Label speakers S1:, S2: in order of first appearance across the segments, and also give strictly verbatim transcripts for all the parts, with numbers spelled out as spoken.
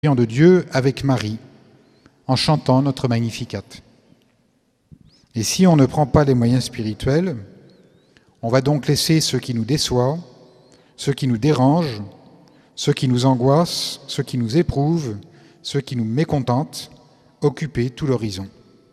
S1: de Dieu avec Marie, en chantant notre Magnificat. Et si on ne prend pas les moyens spirituels, on va donc laisser ce qui nous déçoit, ce qui nous dérange, ce qui nous angoisse, ce qui nous éprouve, ce qui nous mécontente, occuper tout l'horizon.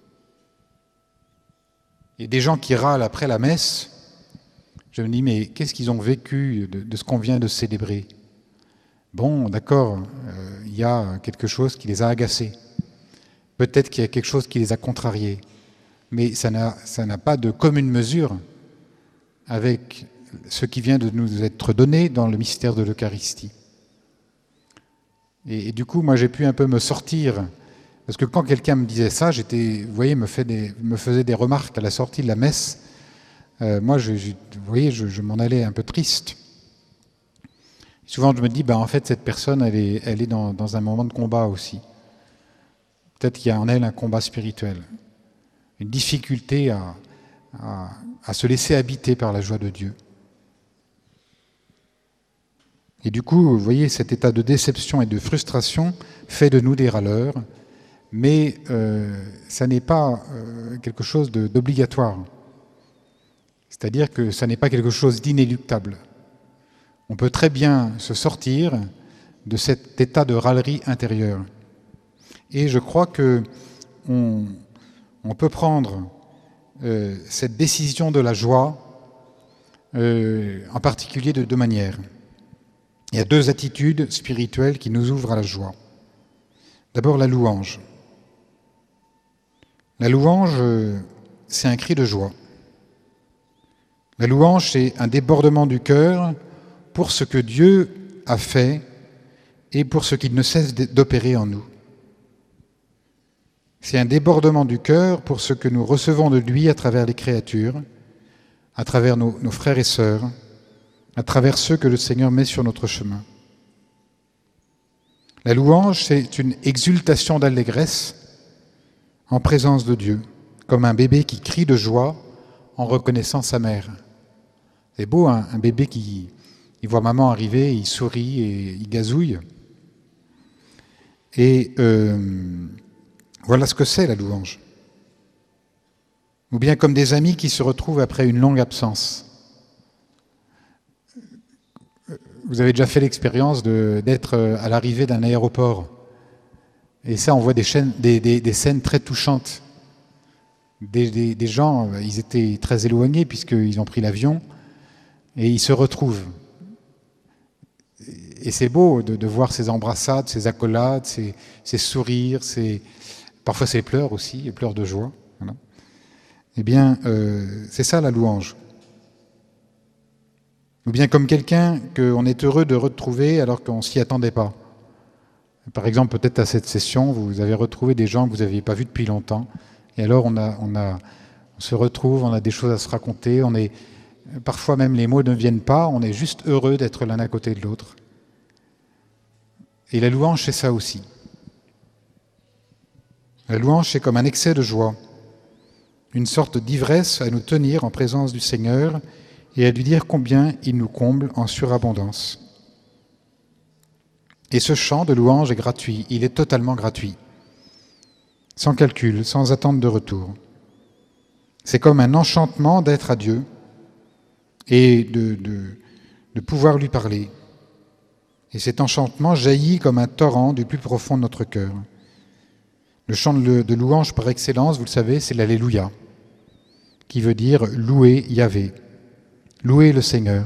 S1: Il y a des gens qui râlent après la messe. Je me dis, mais qu'est-ce qu'ils ont vécu de, de ce qu'on vient de célébrer ? Bon, d'accord, euh, il y a quelque chose qui les a agacés. Peut-être qu'il y a quelque chose qui les a contrariés. Mais ça n'a, ça n'a pas de commune mesure avec ce qui vient de nous être donné dans le mystère de l'Eucharistie. Et, et du coup, moi, j'ai pu un peu me sortir, parce que quand quelqu'un me disait ça, j'étais, vous voyez, me, fait des, me faisait des remarques à la sortie de la messe. Euh, moi, je, je, vous voyez, je, je m'en allais un peu triste. Souvent, je me dis, ben, en fait, cette personne, elle est, elle est dans, dans un moment de combat aussi. Peut-être qu'il y a en elle un combat spirituel, une difficulté à, à, à se laisser habiter par la joie de Dieu. Et du coup, vous voyez, cet état de déception et de frustration fait de nous des râleurs, mais euh, ça n'est pas euh, quelque chose de, d'obligatoire. C'est-à-dire que ça n'est pas quelque chose d'inéluctable. On peut très bien se sortir de cet état de râlerie intérieure. Et je crois que on, on peut prendre euh, cette décision de la joie, euh, en particulier de deux manières. Il y a deux attitudes spirituelles qui nous ouvrent à la joie. D'abord, la louange. La louange, euh, c'est un cri de joie. La louange, c'est un débordement du cœur pour ce que Dieu a fait et pour ce qu'il ne cesse d'opérer en nous. C'est un débordement du cœur pour ce que nous recevons de lui à travers les créatures, à travers nos, nos frères et sœurs, à travers ceux que le Seigneur met sur notre chemin. La louange, c'est une exultation d'allégresse en présence de Dieu, comme un bébé qui crie de joie en reconnaissant sa mère. C'est beau, hein, un bébé qui il voit maman arriver, il sourit et il gazouille. Et euh, voilà ce que c'est la louange. Ou bien comme des amis qui se retrouvent après une longue absence. Vous avez déjà fait l'expérience de, d'être à l'arrivée d'un aéroport. Et ça, on voit des, chaînes, des, des, des scènes très touchantes. Des, des, des gens, ils étaient très éloignés puisqu'ils ont pris l'avion et ils se retrouvent. Et c'est beau de, de voir ces embrassades, ces accolades, ces, ces sourires, ces... parfois ces pleurs aussi, les pleurs de joie. Voilà. Eh bien, euh, c'est ça la louange. Ou bien comme quelqu'un qu'on est heureux de retrouver alors qu'on ne s'y attendait pas. Par exemple, peut-être à cette session, vous avez retrouvé des gens que vous n'aviez pas vus depuis longtemps. Et alors, on, a, on, a, on se retrouve, on a des choses à se raconter. On est, parfois même, les mots ne viennent pas. On est juste heureux d'être l'un à côté de l'autre. Et la louange, c'est ça aussi. La louange, c'est comme un excès de joie, une sorte d'ivresse à nous tenir en présence du Seigneur et à lui dire combien il nous comble en surabondance. Et ce chant de louange est gratuit, il est totalement gratuit, sans calcul, sans attente de retour. C'est comme un enchantement d'être à Dieu et de, de, de pouvoir lui parler. Et cet enchantement jaillit comme un torrent du plus profond de notre cœur. Le chant de louange par excellence, vous le savez, c'est l'Alléluia, qui veut dire louer Yahvé, louer le Seigneur.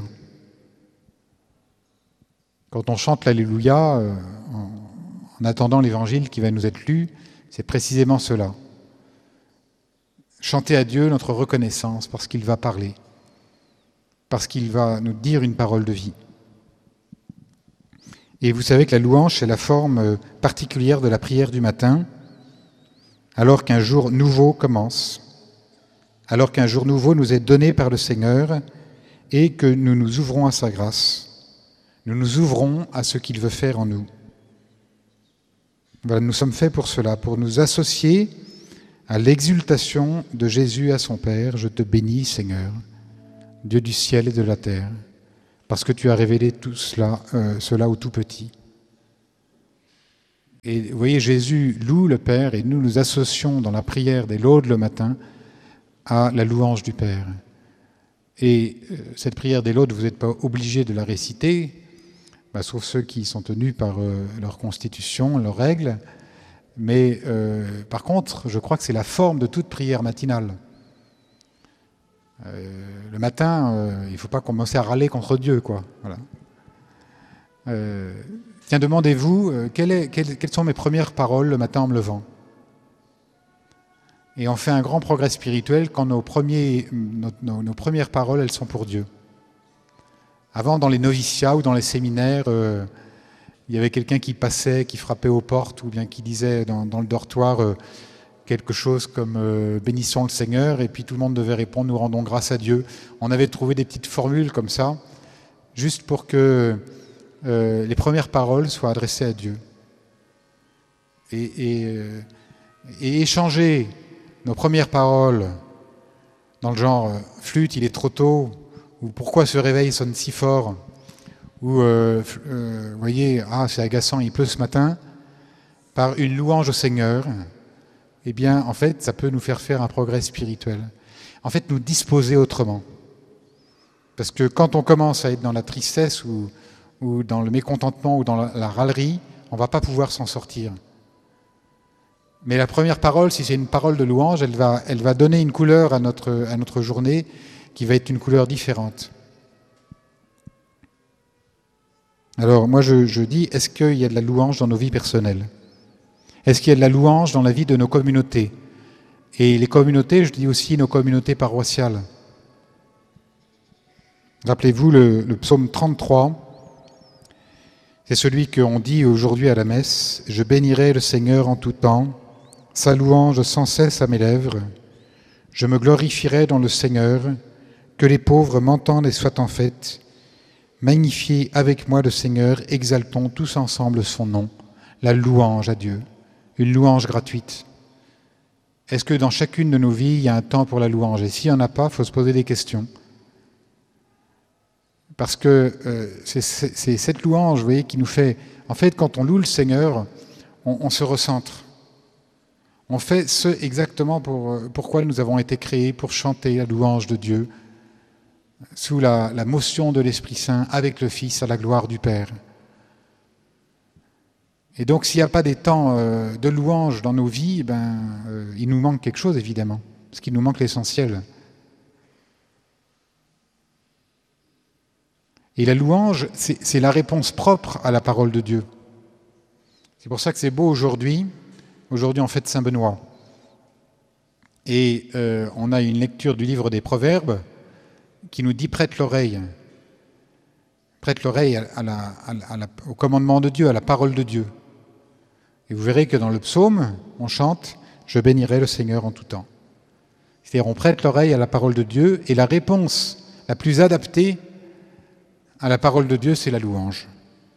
S1: Quand on chante l'Alléluia, euh, en, en attendant l'Évangile qui va nous être lu, c'est précisément cela. Chanter à Dieu notre reconnaissance parce qu'il va parler, parce qu'il va nous dire une parole de vie. Et vous savez que la louange, c'est la forme particulière de la prière du matin, alors qu'un jour nouveau commence, alors qu'un jour nouveau nous est donné par le Seigneur et que nous nous ouvrons à sa grâce. Nous nous ouvrons à ce qu'il veut faire en nous. Voilà, nous sommes faits pour cela, pour nous associer à l'exultation de Jésus à son Père. Je te bénis, Seigneur, Dieu du ciel et de la terre, parce que tu as révélé tout cela, euh, cela au tout petit. Et vous voyez, Jésus loue le Père et nous nous associons dans la prière des laudes le matin à la louange du Père. Et euh, cette prière des laudes, vous n'êtes pas obligé de la réciter, bah, sauf ceux qui sont tenus par euh, leur constitution, leurs règles. Mais euh, par contre, je crois que c'est la forme de toute prière matinale. Euh, le matin, euh, il ne faut pas commencer à râler contre Dieu, quoi. Voilà. Euh, tiens, demandez-vous, euh, quelle est, quelles, quelles sont mes premières paroles le matin en me levant ? Et on fait un grand progrès spirituel quand nos, premiers, nos, nos, nos premières paroles, elles sont pour Dieu. Avant, dans les noviciats ou dans les séminaires, euh, il y avait quelqu'un qui passait, qui frappait aux portes, ou bien qui disait dans, dans le dortoir euh, quelque chose comme euh, « Bénissons le Seigneur », et puis tout le monde devait répondre « Nous rendons grâce à Dieu ». On avait trouvé des petites formules comme ça, juste pour que euh, les premières paroles soient adressées à Dieu. Et, et, euh, et échanger nos premières paroles dans le genre euh, « Flûte, il est trop tôt », ou « Pourquoi ce réveil sonne si fort ?» ou euh, euh, vous voyez, ah c'est agaçant, il pleut ce matin, par une louange au Seigneur, eh bien en fait ça peut nous faire faire un progrès spirituel. En fait nous disposer autrement. Parce que quand on commence à être dans la tristesse ou, ou dans le mécontentement ou dans la, la râlerie, on ne va pas pouvoir s'en sortir. Mais la première parole, si c'est une parole de louange, elle va, elle va donner une couleur à notre, à notre journée qui va être une couleur différente. Alors moi je, je dis, est-ce qu'il y a de la louange dans nos vies personnelles ? Est-ce qu'il y a de la louange dans la vie de nos communautés ? Et les communautés, je dis aussi nos communautés paroissiales. Rappelez-vous le, le psaume trente-trois, c'est celui qu'on dit aujourd'hui à la messe, « Je bénirai le Seigneur en tout temps, sa louange sans cesse à mes lèvres. Je me glorifierai dans le Seigneur, que les pauvres m'entendent et soient en fête. Magnifiez avec moi le Seigneur, exaltons tous ensemble son nom, la louange à Dieu, une louange gratuite. » Est-ce que dans chacune de nos vies, il y a un temps pour la louange ? Et s'il n'y en a pas, il faut se poser des questions. Parce que euh, c'est, c'est, c'est cette louange, vous voyez, qui nous fait... En fait, quand on loue le Seigneur, on, on se recentre. On fait ce exactement pour, pourquoi nous avons été créés, pour chanter la louange de Dieu, sous la, la motion de l'Esprit Saint, avec le Fils, à la gloire du Père. Et donc, s'il n'y a pas des temps euh, de louange dans nos vies, ben, euh, il nous manque quelque chose, évidemment, parce qu'il nous manque l'essentiel. Et la louange, c'est, c'est la réponse propre à la parole de Dieu. C'est pour ça que c'est beau aujourd'hui. Aujourd'hui, on fête Saint-Benoît. Et euh, on a une lecture du livre des Proverbes qui nous dit « prête l'oreille ». Prête l'oreille à, à la, à la, à la, au commandement de Dieu, à la parole de Dieu. Et vous verrez que dans le psaume, on chante « Je bénirai le Seigneur en tout temps ». C'est-à-dire on prête l'oreille à la parole de Dieu et la réponse la plus adaptée à la parole de Dieu, c'est la louange.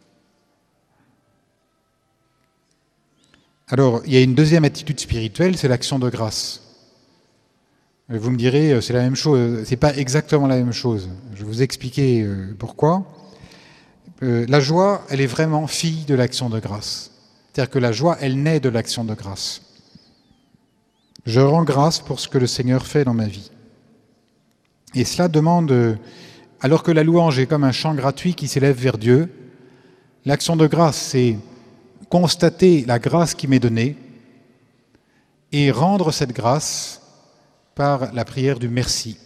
S1: Alors, il y a une deuxième attitude spirituelle, c'est l'action de grâce. Vous me direz, c'est la même chose. C'est pas exactement la même chose. Je vais vous expliquer pourquoi. La joie, elle est vraiment fille de l'action de grâce. C'est-à-dire que la joie, elle naît de l'action de grâce. Je rends grâce pour ce que le Seigneur fait dans ma vie. Et cela demande, alors que la louange est comme un chant gratuit qui s'élève vers Dieu, l'action de grâce, c'est constater la grâce qui m'est donnée et rendre cette grâce par la prière du merci.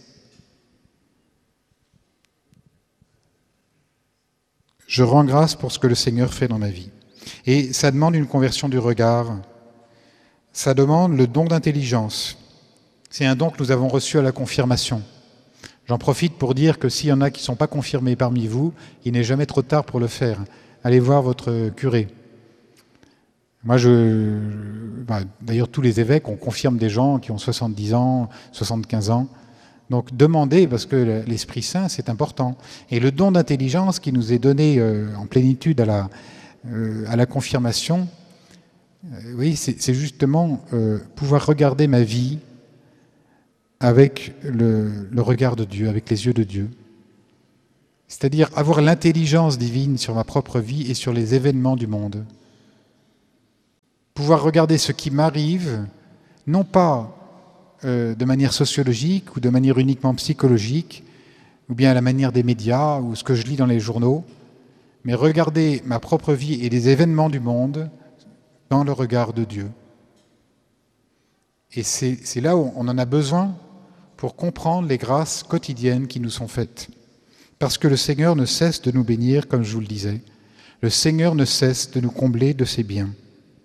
S1: Je rends grâce pour ce que le Seigneur fait dans ma vie. Et ça demande une conversion du regard, ça demande le don d'intelligence. C'est un don que nous avons reçu à la confirmation. J'en profite pour dire que s'il y en a qui ne sont pas confirmés parmi vous, il n'est jamais trop tard pour le faire. Allez voir votre curé. Moi, je, bah, d'ailleurs, tous les évêques, on confirme des gens qui ont soixante-dix ans, soixante-quinze ans. Donc, demandez, parce que l'Esprit Saint, c'est important. Et le don d'intelligence qui nous est donné euh, en plénitude à la, euh, à la confirmation, euh, oui, c'est, c'est justement euh, pouvoir regarder ma vie avec le, le regard de Dieu, avec les yeux de Dieu. C'est-à-dire avoir l'intelligence divine sur ma propre vie et sur les événements du monde. pouvoir regarder ce qui m'arrive, non pas euh, de manière sociologique ou de manière uniquement psychologique, ou bien à la manière des médias ou ce que je lis dans les journaux, mais regarder ma propre vie et les événements du monde dans le regard de Dieu. Et c'est, c'est là où on en a besoin pour comprendre les grâces quotidiennes qui nous sont faites. Parce que le Seigneur ne cesse de nous bénir, comme je vous le disais. Le Seigneur ne cesse de nous combler de ses biens.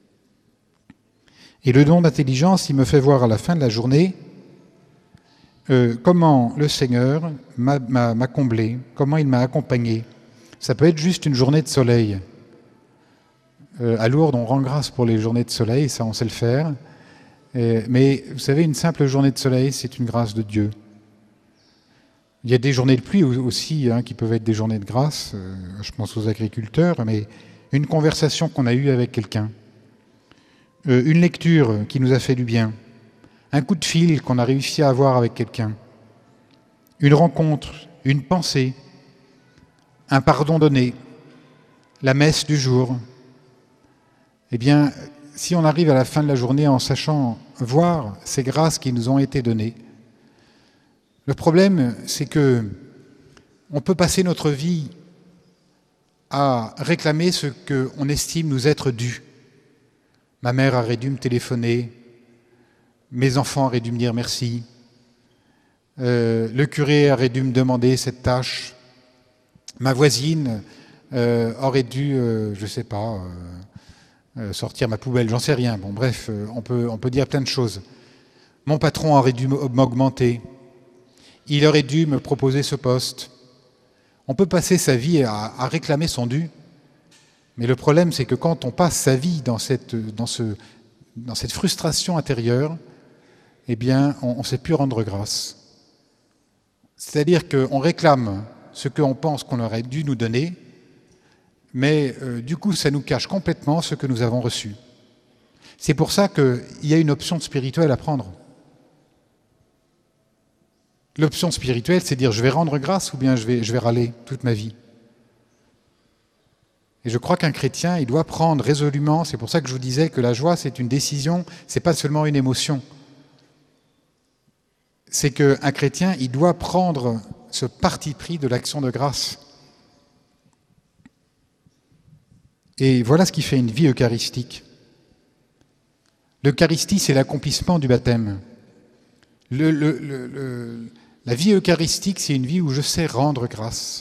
S1: Et le don d'intelligence, il me fait voir à la fin de la journée euh, comment le Seigneur m'a, m'a, m'a comblé, comment il m'a accompagné. Ça peut être juste une journée de soleil. Euh, à Lourdes, on rend grâce pour les journées de soleil, ça on sait le faire. Et, mais vous savez, une simple journée de soleil, c'est une grâce de Dieu. Il y a des journées de pluie aussi hein, qui peuvent être des journées de grâce, euh, je pense aux agriculteurs, mais une conversation qu'on a eue avec quelqu'un, euh, une lecture qui nous a fait du bien, un coup de fil qu'on a réussi à avoir avec quelqu'un, une rencontre, une pensée, un pardon donné, la messe du jour. Eh bien, si on arrive à la fin de la journée en sachant voir ces grâces qui nous ont été données, le problème, c'est que on peut passer notre vie à réclamer ce qu'on estime nous être dû. Ma mère aurait dû me téléphoner, mes enfants auraient dû me dire merci, euh, le curé aurait dû me demander cette tâche, ma voisine euh, aurait dû, euh, je ne sais pas, euh, euh, sortir ma poubelle, j'en sais rien. Bon, bref, euh, on peut, on peut dire plein de choses. Mon patron aurait dû m'augmenter. Il aurait dû me proposer ce poste. On peut passer sa vie à, à réclamer son dû, mais le problème, c'est que quand on passe sa vie dans cette, dans ce, dans cette frustration intérieure, eh bien, on ne sait plus rendre grâce. C'est-à-dire qu'on réclame ce qu'on pense qu'on aurait dû nous donner, mais euh, du coup, ça nous cache complètement ce que nous avons reçu. C'est pour ça qu'il y a une option spirituelle à prendre. L'option spirituelle, c'est dire je vais rendre grâce ou bien je vais, je vais râler toute ma vie. Et je crois qu'un chrétien, il doit prendre résolument, c'est pour ça que je vous disais que la joie, c'est une décision, c'est pas seulement une émotion. C'est qu'un chrétien, il doit prendre ce parti pris de l'action de grâce. Et voilà ce qui fait une vie eucharistique. L'Eucharistie, c'est l'accomplissement du baptême. Le, le, le, le, la vie eucharistique, c'est une vie où je sais rendre grâce,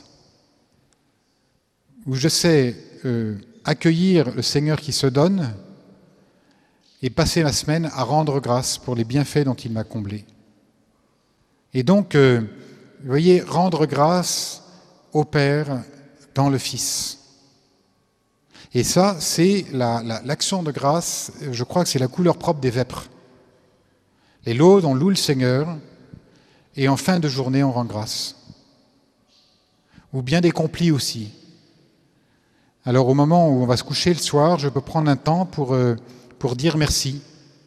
S1: où je sais euh, accueillir le Seigneur qui se donne et passer ma semaine à rendre grâce pour les bienfaits dont il m'a comblé. Et donc, euh, vous voyez, rendre grâce au Père dans le Fils. Et ça, c'est la, la, l'action de grâce, je crois que c'est la couleur propre des vêpres. Les laudes, on loue le Seigneur, et en fin de journée, on rend grâce. Ou bien des complis aussi. Alors au moment où on va se coucher le soir, je peux prendre un temps pour, euh, pour dire merci.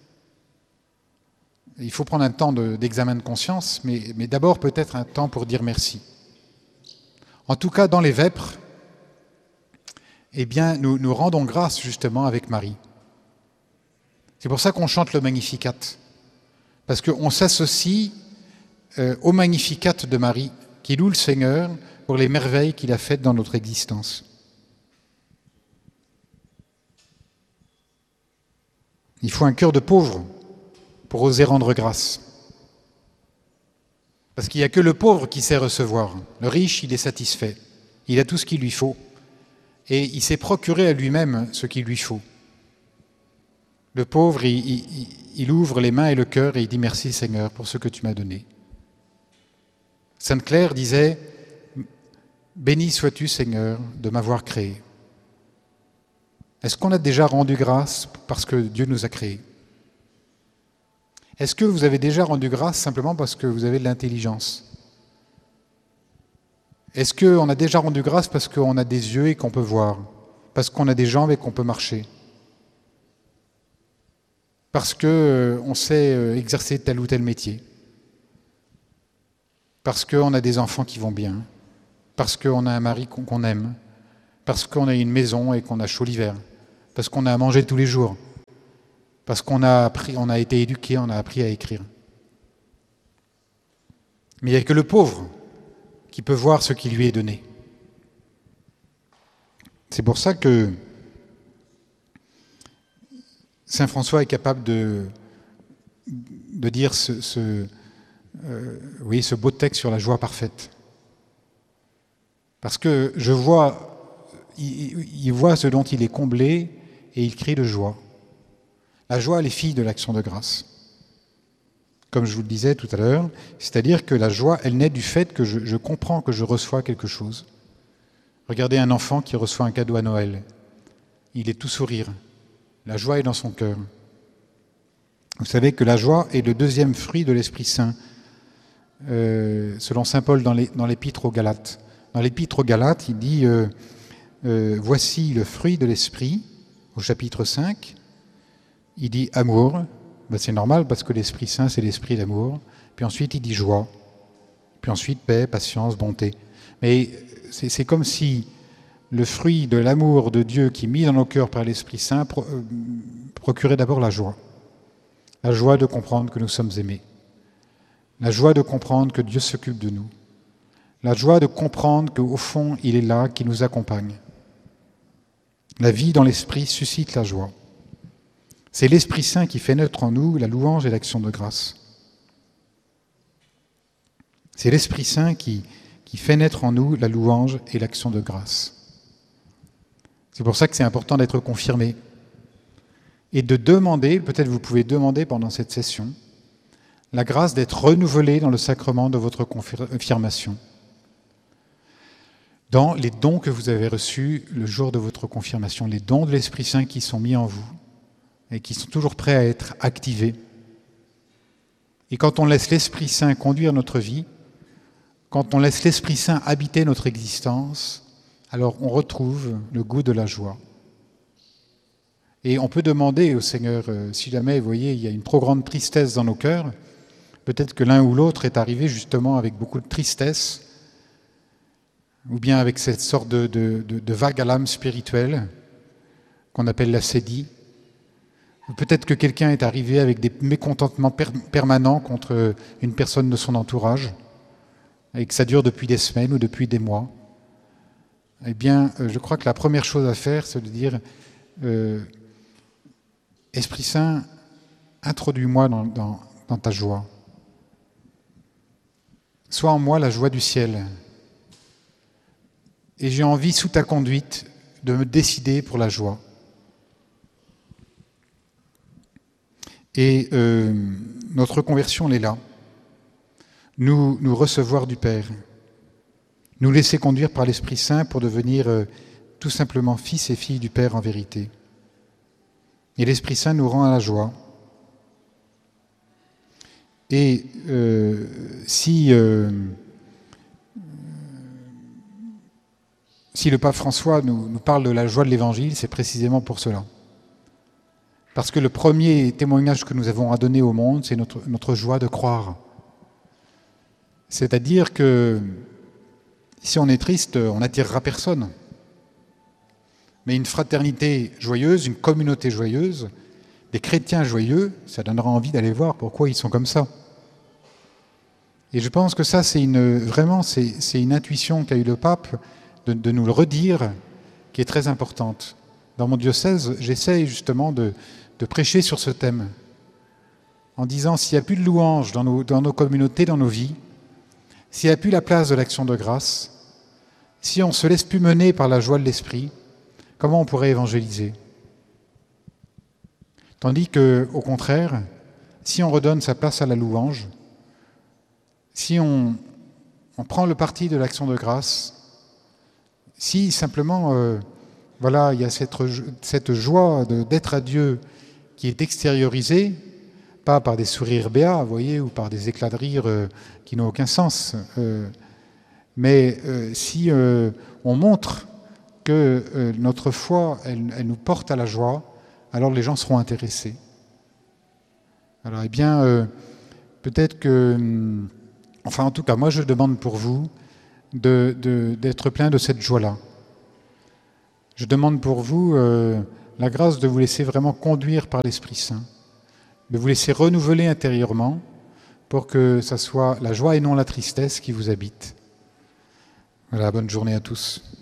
S1: Il faut prendre un temps de, d'examen de conscience, mais, mais d'abord peut-être un temps pour dire merci. En tout cas, dans les vêpres, eh bien, nous, nous rendons grâce justement avec Marie. C'est pour ça qu'on chante le Magnificat. Parce qu'on s'associe euh, au Magnificat de Marie, qui loue le Seigneur pour les merveilles qu'il a faites dans notre existence. Il faut un cœur de pauvre pour oser rendre grâce. Parce qu'il n'y a que le pauvre qui sait recevoir. Le riche, il est satisfait. Il a tout ce qu'il lui faut. Et il s'est procuré à lui-même ce qu'il lui faut. Le pauvre, il, il, il ouvre les mains et le cœur et il dit « Merci Seigneur pour ce que tu m'as donné ». Sainte Claire disait « Béni sois-tu Seigneur de m'avoir créé ». Est-ce qu'on a déjà rendu grâce parce que Dieu nous a créés? Est-ce que vous avez déjà rendu grâce simplement parce que vous avez de l'intelligence? Est-ce qu'on a déjà rendu grâce parce qu'on a des yeux et qu'on peut voir? Parce qu'on a des jambes et qu'on peut marcher? Parce qu'on sait exercer tel ou tel métier? Parce qu'on a des enfants qui vont bien? Parce qu'on a un mari qu'on aime? Parce qu'on a une maison et qu'on a chaud l'hiver? Parce qu'on a à manger tous les jours? parce qu'on a appris, on a été éduqué, on a appris à écrire. Mais il n'y a que le pauvre qui peut voir ce qui lui est donné. C'est pour ça que Saint François est capable de, de dire ce, ce, euh, oui, ce beau texte sur la joie parfaite. Parce que je vois, il, il voit ce dont il est comblé et il crie de joie. La joie, elle est fille de l'action de grâce. Comme je vous le disais tout à l'heure, c'est-à-dire que la joie, elle naît du fait que je, je comprends que je reçois quelque chose. Regardez un enfant qui reçoit un cadeau à Noël. Il est tout sourire. La joie est dans son cœur. Vous savez que la joie est le deuxième fruit de l'Esprit Saint, euh, selon saint Paul dans, les, dans l'Épître aux Galates. Dans l'Épître aux Galates, il dit euh, euh, « Voici le fruit de l'Esprit », au chapitre cinq. Il dit « amour ». Ben, c'est normal parce que l'Esprit Saint, c'est l'esprit d'amour. Puis ensuite, il dit « joie ». Puis ensuite, paix, patience, bonté. Mais c'est, c'est comme si le fruit de l'amour de Dieu qui est mis dans nos cœurs par l'Esprit Saint pro, euh, procurait d'abord la joie. La joie de comprendre que nous sommes aimés. La joie de comprendre que Dieu s'occupe de nous. La joie de comprendre qu'au fond, il est là, qui nous accompagne. La vie dans l'Esprit suscite la joie. C'est l'Esprit Saint qui fait naître en nous la louange et l'action de grâce. C'est l'Esprit Saint qui, qui fait naître en nous la louange et l'action de grâce. C'est pour ça que c'est important d'être confirmé et de demander, peut-être vous pouvez demander pendant cette session, la grâce d'être renouvelé dans le sacrement de votre confirmation, dans les dons que vous avez reçus le jour de votre confirmation, les dons de l'Esprit Saint qui sont mis en vous et qui sont toujours prêts à être activés. Et quand on laisse l'Esprit Saint conduire notre vie, quand on laisse l'Esprit Saint habiter notre existence, alors on retrouve le goût de la joie. Et on peut demander au Seigneur, euh, si jamais, vous voyez, il y a une trop grande tristesse dans nos cœurs, peut-être que l'un ou l'autre est arrivé justement avec beaucoup de tristesse, ou bien avec cette sorte de, de, de, de vague à l'âme spirituelle qu'on appelle la sédie. Ou peut-être que quelqu'un est arrivé avec des mécontentements per- permanents contre une personne de son entourage, et que ça dure depuis des semaines ou depuis des mois. Eh bien, euh, je crois que la première chose à faire, c'est de dire euh, « Esprit Saint, introduis-moi dans, dans, dans ta joie. Sois en moi la joie du ciel. Et j'ai envie, sous ta conduite, de me décider pour la joie. » Et euh, notre conversion, elle est là. Nous, nous recevoir du Père. Nous laisser conduire par l'Esprit Saint pour devenir euh, tout simplement fils et filles du Père en vérité. Et l'Esprit Saint nous rend à la joie. Et euh, si, euh, si le pape François nous, nous parle de la joie de l'Évangile, c'est précisément pour cela. Parce que le premier témoignage que nous avons à donner au monde, c'est notre, notre joie de croire. C'est-à-dire que si on est triste, on n'attirera personne. Mais une fraternité joyeuse, une communauté joyeuse, des chrétiens joyeux, ça donnera envie d'aller voir pourquoi ils sont comme ça. Et je pense que ça, c'est une, vraiment, c'est, c'est une intuition qu'a eu le pape de, de nous le redire, qui est très importante. Dans mon diocèse, j'essaye justement de, de prêcher sur ce thème, en disant s'il n'y a plus de louanges dans nos, dans nos communautés, dans nos vies, s'il n'y a plus la place de l'action de grâce, si on ne se laisse plus mener par la joie de l'esprit, comment on pourrait évangéliser? Tandis que, au contraire, si on redonne sa place à la louange, si on, on prend le parti de l'action de grâce, si simplement, euh, voilà, il y a cette, cette joie de, d'être à Dieu qui est extériorisée, pas par des sourires béats, vous voyez, ou par des éclats de rire euh, qui n'ont aucun sens, euh, mais euh, si euh, on montre que euh, notre foi, elle, elle nous porte à la joie, alors les gens seront intéressés. Alors, eh bien, euh, peut-être que, enfin, en tout cas, moi, je demande pour vous de, de, d'être plein de cette joie-là. Je demande pour vous euh, la grâce de vous laisser vraiment conduire par l'Esprit Saint. de vous laisser renouveler intérieurement pour que ça soit la joie et non la tristesse qui vous habite. Voilà, bonne journée à tous.